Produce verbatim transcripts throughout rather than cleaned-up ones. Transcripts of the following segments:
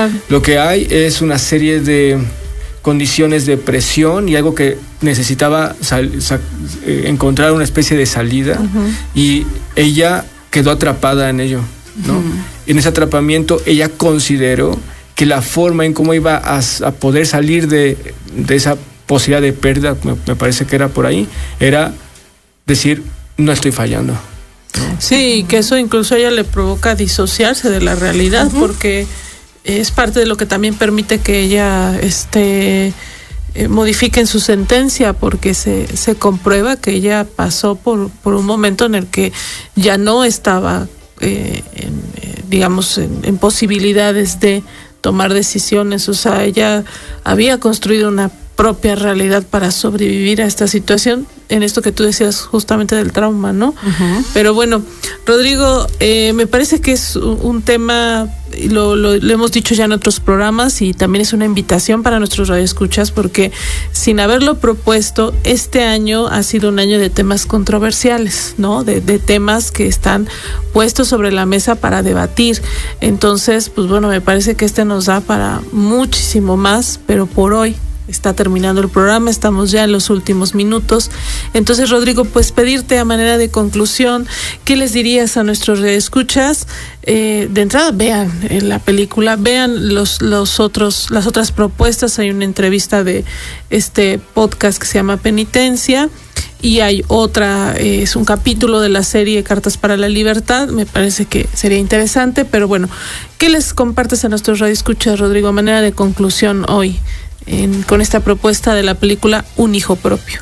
Claro. Lo que hay es una serie de condiciones de presión y algo que necesitaba sal, sa, eh, encontrar una especie de salida, uh-huh. y ella quedó atrapada en ello, ¿no? Uh-huh. En ese atrapamiento ella consideró que la forma en cómo iba a, a poder salir de, de esa posibilidad de pérdida, me, me parece que era por ahí, era decir, no estoy fallando, ¿no? Sí, que eso incluso a ella le provoca disociarse de la realidad, uh-huh. porque es parte de lo que también permite que ella este, eh, modifique en su sentencia, porque se, se comprueba que ella pasó por, por un momento en el que ya no estaba, eh, en, eh, digamos, en, en posibilidades de tomar decisiones. O sea, ella había construido una propia realidad para sobrevivir a esta situación, en esto que tú decías justamente del trauma, ¿no? Uh-huh. Pero bueno, Rodrigo, eh, me parece que es un, un tema, lo, lo, lo hemos dicho ya en otros programas, y también es una invitación para nuestros radioescuchas, porque sin haberlo propuesto, este año ha sido un año de temas controversiales, ¿no? De, de temas que están puestos sobre la mesa para debatir. Entonces, pues bueno, me parece que este nos da para muchísimo más, pero por hoy está terminando el programa, estamos ya en los últimos minutos. Entonces, Rodrigo, pues pedirte a manera de conclusión, ¿qué les dirías a nuestros escuchas? Eh, de entrada, vean en la película, vean los, los otros, las otras propuestas. Hay una entrevista de este podcast que se llama Penitencia, y hay otra, eh, es un capítulo de la serie Cartas para la Libertad. Me parece que sería interesante, pero bueno, ¿qué les compartes a nuestros radioescuchas, Rodrigo, a manera de conclusión hoy? En, con esta propuesta de la película Un Hijo Propio.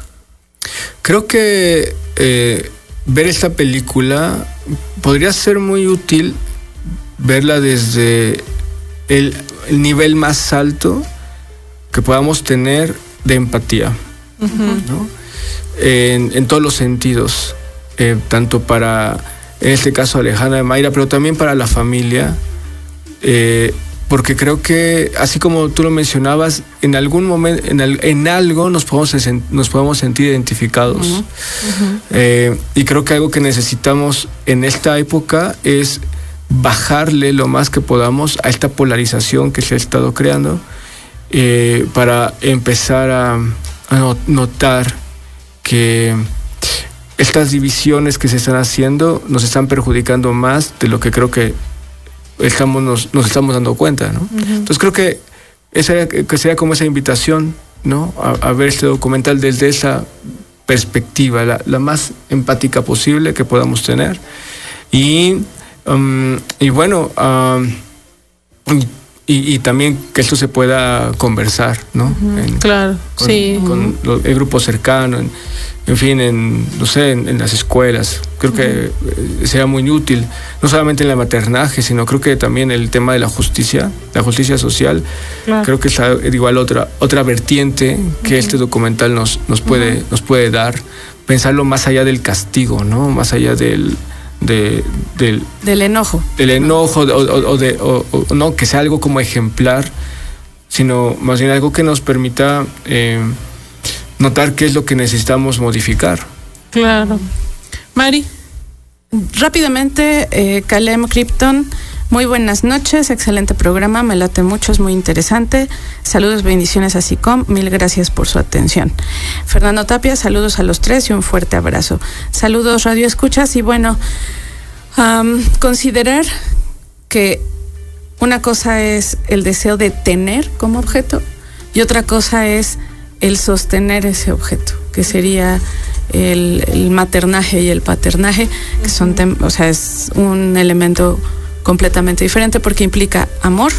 Creo que eh, ver esta película podría ser muy útil, verla desde el, el nivel más alto que podamos tener de empatía, uh-huh. ¿no? En, en todos los sentidos, eh, tanto para, en este caso, Alejandra de Mayra, pero también para la familia, eh, porque creo que, así como tú lo mencionabas, en algún momento, en, el, en algo nos podemos, nos podemos sentir identificados. Uh-huh. Uh-huh. Eh, y creo que algo que necesitamos en esta época es bajarle lo más que podamos a esta polarización que se ha estado creando, eh, para empezar a, a notar que estas divisiones que se están haciendo nos están perjudicando más de lo que creo que estamos nos, nos estamos dando cuenta, ¿no? Uh-huh. Entonces creo que esa que sería como esa invitación, ¿no? A, a ver este documental desde esa perspectiva, la, la más empática posible que podamos tener. Y, um, y bueno, um, y, y también que esto se pueda conversar, ¿no? Uh-huh. En, claro, con, sí. Con lo, el grupo cercano, en, en fin, en, no sé, en, en las escuelas. Creo uh-huh. que sea muy útil, no solamente en el maternaje, sino creo que también el tema de la justicia, la justicia social. Claro. Creo que es igual otra, otra vertiente que uh-huh. este documental nos, nos, puede, uh-huh. nos puede dar, pensarlo más allá del castigo, ¿no? Más allá del... De, del, del enojo del enojo o, o, o de o, o, no que sea algo como ejemplar, sino más bien algo que nos permita eh, notar qué es lo que necesitamos modificar. Claro. Mari, rápidamente, eh, Calem Krypton, muy buenas noches, excelente programa, me late mucho, es muy interesante. Saludos, bendiciones a SICOM, mil gracias por su atención. Fernando Tapia, saludos a los tres y un fuerte abrazo. Saludos, Radio Escuchas, y bueno, um, considerar que una cosa es el deseo de tener como objeto y otra cosa es el sostener ese objeto, que sería el, el maternaje y el paternaje, que son, tem- o sea, es un elemento completamente diferente porque implica amor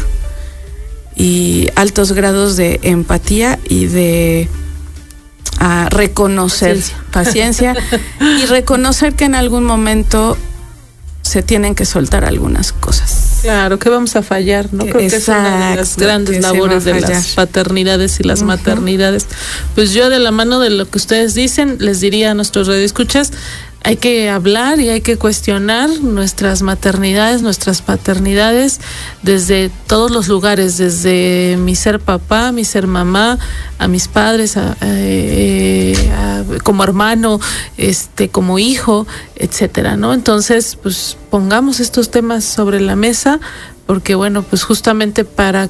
y altos grados de empatía y de uh, reconocer paciencia, paciencia y reconocer que en algún momento se tienen que soltar algunas cosas. Claro, que vamos a fallar, ¿no? Creo Exacto, que es una de las grandes labores de las paternidades y las uh-huh. maternidades. Pues yo, de la mano de lo que ustedes dicen, les diría a nuestros radioescuchas, hay que hablar y hay que cuestionar nuestras maternidades, nuestras paternidades desde todos los lugares, desde mi ser papá, mi ser mamá, a mis padres, a, a, a, como hermano, este, como hijo, etcétera, ¿no? Entonces, pues pongamos estos temas sobre la mesa, porque bueno, pues justamente para